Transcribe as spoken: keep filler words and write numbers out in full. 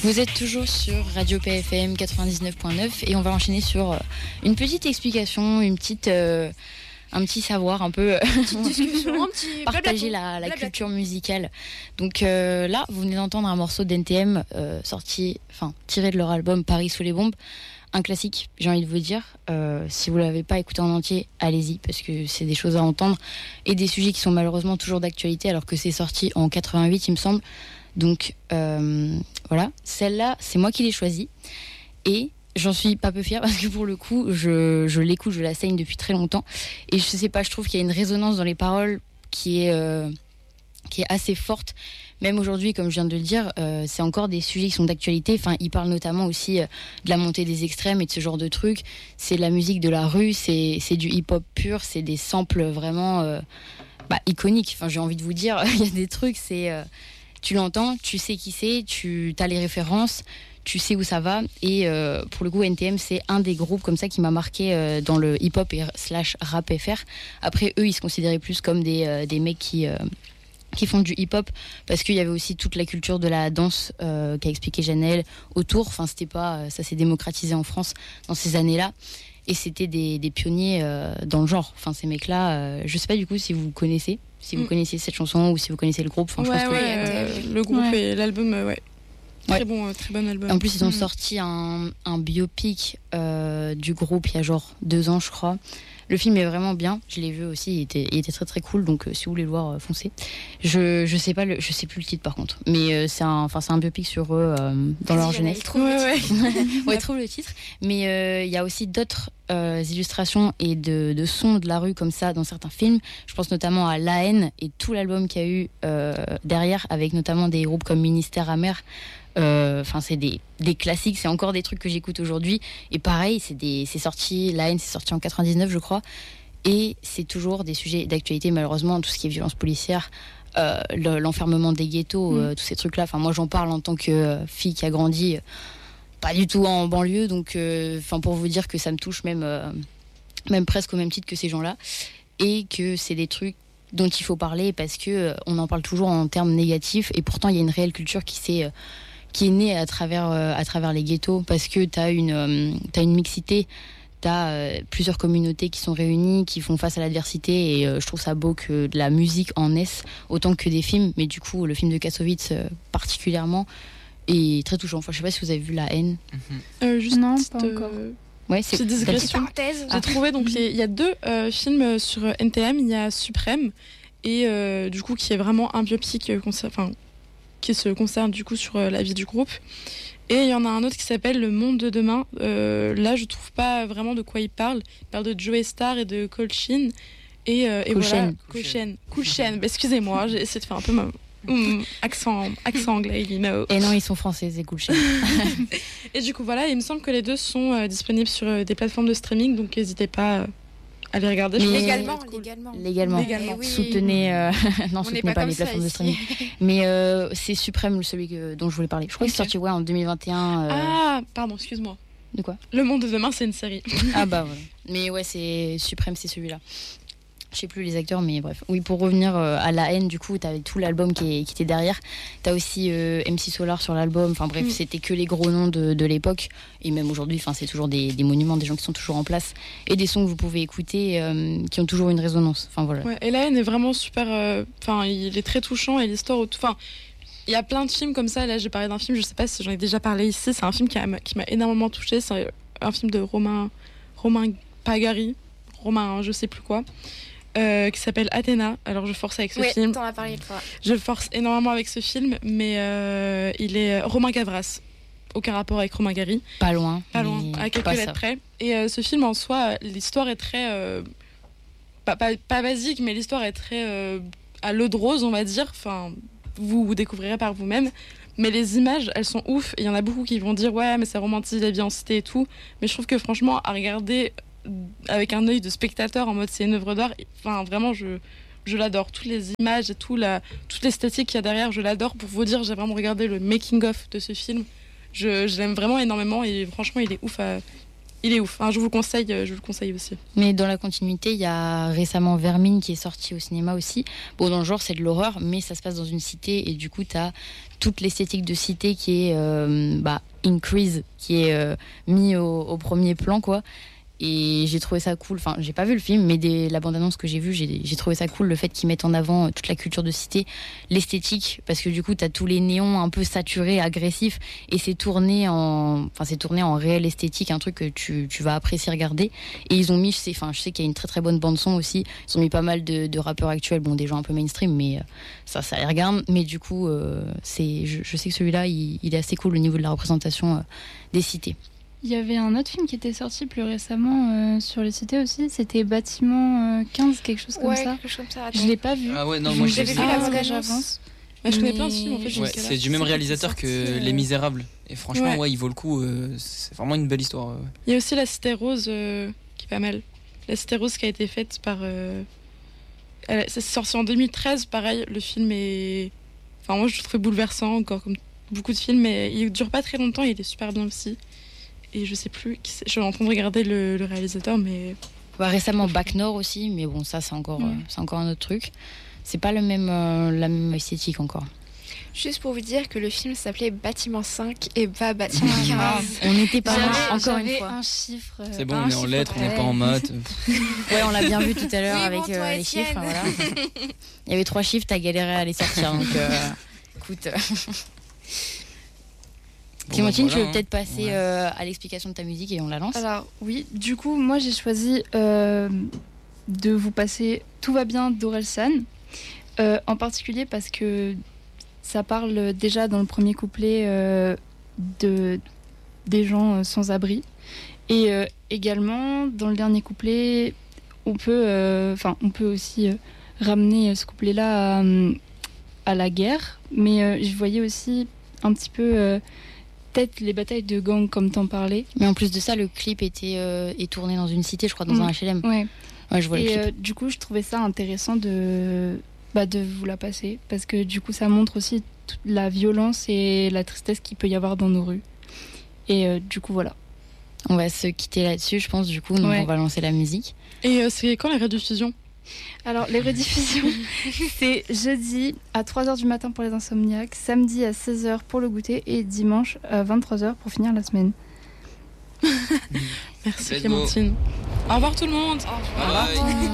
Vous êtes toujours sur Radio P F M quatre-vingt-dix-neuf point neuf et on va enchaîner sur une petite explication, une petite, euh, un petit savoir un peu, une petite discussion, un petit partager la, la culture musicale. Donc euh, là, vous venez d'entendre un morceau d'N T M euh, sorti, enfin tiré de leur album Paris sous les bombes. Un classique, j'ai envie de vous dire. Euh, si vous ne l'avez pas écouté en entier, allez-y, parce que c'est des choses à entendre et des sujets qui sont malheureusement toujours d'actualité, alors que c'est sorti en quatre-vingt-huit, il me semble. Donc euh, voilà, celle-là, c'est moi qui l'ai choisie. Et j'en suis pas peu fière, parce que pour le coup, je, je l'écoute, je la saigne depuis très longtemps. Et je sais pas, je trouve qu'il y a une résonance dans les paroles qui est, euh, qui est assez forte. Même aujourd'hui, comme je viens de le dire, euh, c'est encore des sujets qui sont d'actualité. Enfin, il parle notamment aussi euh, de la montée des extrêmes et de ce genre de trucs. C'est de la musique de la rue, c'est, c'est du hip-hop pur, c'est des samples vraiment euh, bah, iconiques. Enfin, j'ai envie de vous dire, il y a des trucs, c'est, euh, tu l'entends, tu sais qui c'est, tu as les références, tu sais où ça va. Et euh, pour le coup, N T M, c'est un des groupes comme ça qui m'a marqué euh, dans le hip-hop et slash rap F R. Après, eux, ils se considéraient plus comme des, euh, des mecs qui... Euh, qui font du hip-hop, parce qu'il y avait aussi toute la culture de la danse euh, qu'a expliqué Janelle autour. Enfin, c'était pas, ça s'est démocratisé en France dans ces années-là, et c'était des, des pionniers euh, dans le genre. Enfin, ces mecs-là, euh, je sais pas du coup si vous connaissez, si vous mm. connaissez cette chanson ou si vous connaissez le groupe. Enfin, ouais, je pense ouais, que euh, le groupe ouais. et l'album, euh, ouais. Très ouais. bon, euh, très bon album. En plus, ils ont mm. sorti un, un biopic euh, du groupe il y a genre deux ans, je crois. Le film est vraiment bien, je l'ai vu aussi, il était, il était très très cool, donc euh, si vous voulez le voir, euh, foncez. Je je sais pas, le, je sais plus le titre par contre, mais euh, c'est un, enfin c'est un biopic sur eux euh, dans leur jeunesse. Trouve ouais, ouais. ouais, trouve le titre. Mais il euh, y a aussi d'autres euh, illustrations et de, de sons de la rue comme ça dans certains films. Je pense notamment à La Haine et tout l'album qu'il y a eu euh, derrière, avec notamment des groupes comme Ministère Amer. Enfin, euh, c'est des, des classiques, c'est encore des trucs que j'écoute aujourd'hui. Et pareil, c'est, des, c'est sorti, La Haine, c'est sorti en quatre-vingt-dix-neuf, je crois. Et c'est toujours des sujets d'actualité, malheureusement, tout ce qui est violence policière, euh, le, l'enfermement des ghettos, mmh. euh, tous ces trucs-là. Enfin, moi, j'en parle en tant que euh, fille qui a grandi, euh, pas du tout en banlieue. Donc, euh, pour vous dire que ça me touche même, euh, même presque au même titre que ces gens-là. Et que c'est des trucs dont il faut parler parce qu'on euh, en parle toujours en termes négatifs. Et pourtant, il y a une réelle culture qui s'est... Euh, qui est né à travers, euh, à travers les ghettos, parce que tu as une, euh, t'as une mixité, tu as euh, plusieurs communautés qui sont réunies, qui font face à l'adversité, et euh, je trouve ça beau que de la musique en naisse, autant que des films, mais du coup, le film de Kassovitz euh, particulièrement, est très touchant. Enfin, je sais pas si vous avez vu La Haine. Mm-hmm. Euh, juste non, petite, pas encore. Euh... Ouais, c'est petite digression. J'ai ah. trouvé, donc il y a deux euh, films sur N T M, il y a Suprême, et euh, du coup, qui est vraiment un biopic, enfin, qui se concerne du coup sur euh, la vie du groupe. Et il y en a un autre qui s'appelle Le Monde de Demain. Euh, là, je trouve pas vraiment de quoi il parle. Il parle de Joey Starr et de Colchin. Et, euh, et voilà. Colchin. Colchin. Bah, excusez-moi, j'ai essayé de faire un peu ma... mm, accent, accent anglais, you know. Et non, ils sont français, c'est Colchin. Et du coup, voilà, il me semble que les deux sont euh, disponibles sur euh, des plateformes de streaming, donc n'hésitez pas... Euh, à les regarder. Mais légalement, cool. légalement. Légalement. légalement. Oui. Soutenez, euh... non, soutenez pas, pas les plateformes ici. de streaming. Mais euh, c'est Suprême, celui que, dont je voulais parler. Je crois okay. qu'il est sorti ouais, en deux mille vingt et un. Euh... Ah, pardon, excuse-moi. De quoi ? Le Monde de Demain, c'est une série. Ah bah voilà. Mais ouais, c'est Suprême, c'est celui-là. Je sais plus les acteurs, mais bref. Oui, pour revenir euh, à La Haine, du coup, t'avais tout l'album qui, est, qui était derrière. T'as aussi euh, M C Solar sur l'album. Enfin bref, mm. c'était que les gros noms de, de l'époque. Et même aujourd'hui, enfin, c'est toujours des, des monuments, des gens qui sont toujours en place. Et des sons que vous pouvez écouter euh, qui ont toujours une résonance. Enfin voilà. Ouais, et La Haine est vraiment super... Enfin, euh, il est très touchant et l'histoire... Enfin, il y a plein de films comme ça. Là, j'ai parlé d'un film, je sais pas si j'en ai déjà parlé ici. C'est un film qui, a, qui m'a énormément touchée. C'est un film de Romain, Romain Pagari. Romain, je sais plus quoi. Euh, qui s'appelle Athéna. Alors je force avec ce oui, film. Oui, t'en as parlé toi. Je force énormément avec ce film, mais euh, il est Romain Gavras. Aucun rapport avec Romain Gary. Pas loin. Pas loin, à quelques lettres près. Et euh, ce film en soi, l'histoire est très euh, pas, pas, pas basique, mais l'histoire est très euh, à l'eau de rose, on va dire. Enfin, vous vous découvrirez par vous-même. Mais les images, elles sont ouf. Il y en a beaucoup qui vont dire ouais, mais ça romantise la vie en cité et tout. Mais je trouve que franchement, à regarder avec un œil de spectateur en mode c'est une œuvre d'art, enfin vraiment je, je l'adore, toutes les images et tout la, toute l'esthétique qu'il y a derrière, je l'adore. Pour vous dire, j'ai vraiment regardé le making of de ce film, je, je l'aime vraiment énormément et franchement il est ouf à, il est ouf, enfin, je vous le conseille, je vous le conseille aussi. Mais dans la continuité, il y a récemment Vermine qui est sorti au cinéma aussi. Bon, dans le genre, c'est de l'horreur, mais ça se passe dans une cité et du coup, t'as toute l'esthétique de cité qui est euh, bah, increase, qui est euh, mis au, au premier plan, quoi. Et j'ai trouvé ça cool. Enfin, j'ai pas vu le film, mais des, la bande-annonce que j'ai vue, j'ai, j'ai trouvé ça cool, le fait qu'ils mettent en avant toute la culture de cité, l'esthétique, parce que du coup, t'as tous les néons un peu saturés, agressifs, et c'est tourné en, enfin, c'est tourné en réelle esthétique, un truc que tu, tu vas apprécier regarder. Et ils ont mis, je sais, enfin, je sais qu'il y a une très très bonne bande-son aussi. Ils ont mis pas mal de, de rappeurs actuels, bon, des gens un peu mainstream, mais euh, ça, ça les regarde. Mais du coup, euh, c'est, je, je sais que celui-là, il, il est assez cool au niveau de la représentation euh, des cités. Il y avait un autre film qui était sorti plus récemment euh, sur les cités aussi, c'était Bâtiment euh, quinze, quelque chose comme ouais, ça. quelque chose comme ça. Je l'ai pas vu. Ah ouais, non, moi je J'avais l'ai vu la ah, bande-annonce. j'avance. Bah, je connais Mais- plein de films en fait. Ouais, jusqu'à là. c'est du même C'est réalisateur sorti, que euh, Les Misérables. Et franchement, Ouais. ouais, il vaut le coup. euh, c'est vraiment une belle histoire. euh. Il y a aussi La Cité Rose euh, qui est pas mal. La Cité Rose qui a été faite par. Euh... Elle, c'est sorti en deux mille treize, pareil. Le film est. Enfin, moi je le trouve bouleversant, encore comme beaucoup de films, mais il dure pas très longtemps, il était super bien aussi. Et je sais plus, qui c'est. Je suis en train de regarder le, le réalisateur, mais. Bah, récemment Bac Nord aussi, mais bon, ça c'est encore, Mm. euh, c'est encore un autre truc. C'est pas le même, euh, la même esthétique encore. Juste pour vous dire que le film s'appelait Bâtiment cinq et pas Bâtiment quinze. On n'était pas J'avais- loin, encore une j'avais fois. un chiffre. euh, C'est bon, un on est en chiffre lettres, on n'est près. pas en maths. Ouais, on l'a bien vu tout à l'heure Oui, avec bon, euh, toi, les Étienne. chiffres. Voilà. Il y avait trois chiffres, t'as galéré à les sortir. Donc, euh, écoute. euh, Bon, Clémentine, bah, tu veux voilà, peut-être passer Ouais. euh, à l'explication de ta musique et on la lance. Alors oui, du coup, moi j'ai choisi euh, de vous passer Tout va bien d'Orelsan, euh, en particulier parce que ça parle déjà dans le premier couplet euh, de, des gens euh, sans abri. Et euh, également, dans le dernier couplet, on peut, euh, enfin, on peut aussi euh, ramener ce couplet-là à, à la guerre. Mais euh, je voyais aussi un petit peu... euh, peut-être les batailles de gang comme t'en parlais. Mais en plus de ça, le clip était euh, est tourné dans une cité, je crois, dans Mm. un H L M. Ouais. Ouais, je vois le Et clip. euh, du coup, je trouvais ça intéressant de, bah, de vous la passer. Parce que du coup, ça montre aussi toute la violence et la tristesse qu'il peut y avoir dans nos rues. Et euh, du coup, voilà. On va se quitter là-dessus, je pense, du coup. Donc, Ouais. on va lancer la musique. Et euh, c'est quand la rediffusion? Alors, les rediffusions, c'est jeudi à trois heures du matin pour les insomniaques, samedi à seize heures pour le goûter et dimanche à vingt-trois heures pour finir la semaine. Merci Let's go. Clémentine. Au revoir tout le monde. Au revoir. Bye.